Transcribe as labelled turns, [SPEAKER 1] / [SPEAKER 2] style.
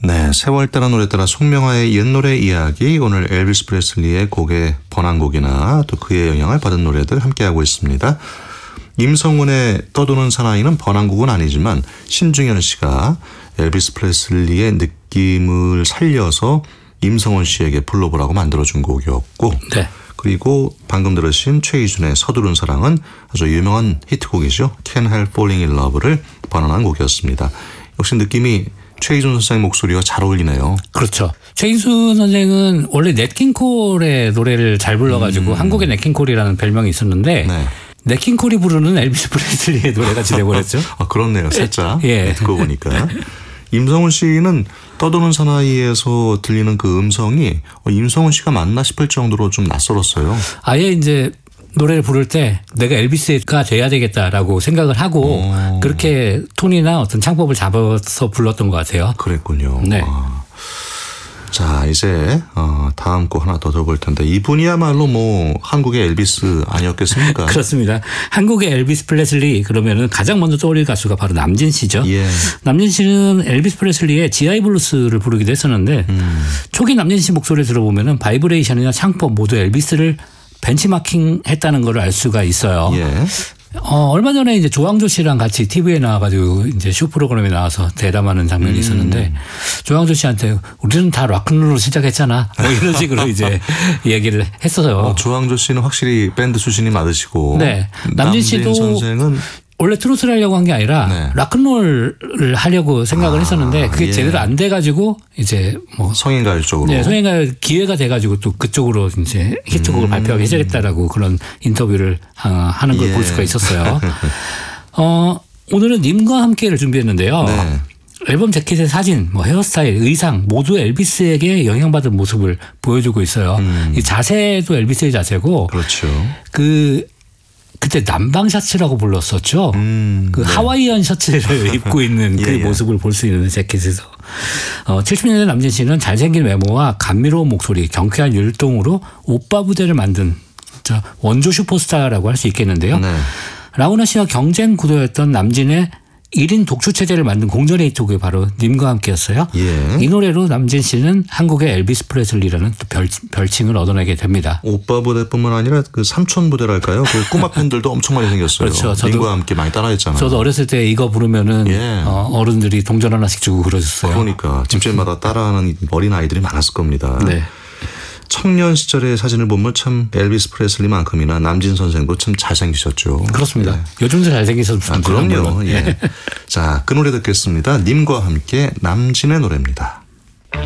[SPEAKER 1] 네, 세월 따라 노래 따라 송명화의 옛 노래 이야기, 오늘 엘비스 프레슬리의 곡의 번안곡이나 또 그의 영향을 받은 노래들 함께하고 있습니다. 임성훈의 떠도는 사나이는 번안곡은 아니지만 신중현 씨가 엘비스 프레슬리의 느낌을 살려서 임성훈 씨에게 불러보라고 만들어준 곡이었고,
[SPEAKER 2] 네.
[SPEAKER 1] 그리고 방금 들으신 최희준의 서두른 사랑은 아주 유명한 히트곡이죠. Can't Help Falling in Love를 번안한 곡이었습니다. 역시 느낌이 최희준 선생의 목소리와 잘 어울리네요.
[SPEAKER 2] 그렇죠. 최희준 선생은 원래 넷킹콜의 노래를 잘 불러가지고 한국의 넷킹콜이라는 별명이 있었는데
[SPEAKER 1] 네.
[SPEAKER 2] 넷킹콜이 부르는 엘비스 프레슬리의 노래가 지내버렸죠.
[SPEAKER 1] 아, 그렇네요. 살짝.
[SPEAKER 2] 예.
[SPEAKER 1] 듣고 보니까. 임성훈 씨는 떠도는 사나이에서 들리는 그 음성이 임성훈 씨가 맞나 싶을 정도로 좀 낯설었어요.
[SPEAKER 2] 아예 이제 노래를 부를 때 내가 엘비스가 돼야 되겠다라고 생각을 하고 그렇게 톤이나 어떤 창법을 잡아서 불렀던 것 같아요.
[SPEAKER 1] 그랬군요.
[SPEAKER 2] 네.
[SPEAKER 1] 자, 이제 다음 곡 하나 더 들어볼 텐데, 이분이야말로 뭐 한국의 엘비스 아니었겠습니까?
[SPEAKER 2] 그렇습니다. 한국의 엘비스 프레슬리 그러면은 가장 먼저 떠올릴 가수가 바로 남진 씨죠.
[SPEAKER 1] 예.
[SPEAKER 2] 남진 씨는 엘비스 프레슬리의 GI 블루스를 부르기도 했었는데 초기 남진 씨 목소리를 들어보면은 바이브레이션이나 창법 모두 엘비스를 벤치마킹 했다는 걸 알 수가 있어요.
[SPEAKER 1] 예.
[SPEAKER 2] 얼마 전에 이제 조항조 씨랑 같이 TV에 나와가지고 이제 쇼 프로그램에 나와서 대담하는 장면이 있었는데 조항조 씨한테 우리는 다 락큰롤로 시작했잖아. 뭐 이런 식으로 이제 얘기를 했어요.
[SPEAKER 1] 조항조 씨는 확실히 밴드 수준이 맞으시고.
[SPEAKER 2] 네. 남진 씨도
[SPEAKER 1] 선생은
[SPEAKER 2] 원래 트로트를 하려고 한 게 아니라
[SPEAKER 1] 네.
[SPEAKER 2] 락큰롤을 하려고 생각을 했었는데 그게
[SPEAKER 1] 예.
[SPEAKER 2] 제대로 안 돼가지고 이제 뭐
[SPEAKER 1] 성인가요 쪽으로.
[SPEAKER 2] 네, 성인가요 기회가 돼가지고 또 그쪽으로 이제 히트곡을 발표하기 시작했다라고 그런 인터뷰를 하는 걸 볼
[SPEAKER 1] 예.
[SPEAKER 2] 수가 있었어요. 오늘은 님과 함께를 준비했는데요.
[SPEAKER 1] 네.
[SPEAKER 2] 앨범 재킷의 사진, 뭐 헤어스타일, 의상 모두 엘비스에게 영향받은 모습을 보여주고 있어요. 이 자세도 엘비스의 자세고,
[SPEAKER 1] 그렇죠.
[SPEAKER 2] 그때 남방 셔츠라고 불렀었죠. 그
[SPEAKER 1] 네.
[SPEAKER 2] 하와이안 셔츠를 입고 있는 그
[SPEAKER 1] 예, 예.
[SPEAKER 2] 모습을 볼 수 있는 재킷에서 70년대 남진 씨는 잘생긴 외모와 감미로운 목소리, 경쾌한 율동으로 오빠 부대를 만든 원조 슈퍼스타라고 할 수 있겠는데요.
[SPEAKER 1] 네.
[SPEAKER 2] 라우나 씨와 경쟁 구도였던 남진의 1인 독주 체제를 만든 공전의 히트곡이 바로 님과 함께였어요.
[SPEAKER 1] 예.
[SPEAKER 2] 이 노래로 남진 씨는 한국의 엘비스 프레슬리라는 또 별칭을 얻어내게 됩니다.
[SPEAKER 1] 오빠 부대뿐만 아니라 그 삼촌 부대랄까요? 그 꼬마 팬들도 엄청 많이 생겼어요.
[SPEAKER 2] 그렇죠. 저도-
[SPEAKER 1] 님과 함께 많이 따라했잖아요.
[SPEAKER 2] 저도 어렸을 때 이거 부르면은
[SPEAKER 1] 예.
[SPEAKER 2] 어른들이 동전 하나씩 주고 그러셨어요.
[SPEAKER 1] 그러니까 집집마다 따라하는 어린 아이들이 많았을 겁니다.
[SPEAKER 2] 네.
[SPEAKER 1] 청년 시절의 사진을 보면 참 엘비스 프레슬리만큼이나 남진 선생도 참 잘생기셨죠.
[SPEAKER 2] 그렇습니다.
[SPEAKER 1] 네.
[SPEAKER 2] 요즘도 잘생기셨습니다.
[SPEAKER 1] 그럼요. 예. 자, 그 노래 듣겠습니다. 님과 함께 남진의 노래입니다.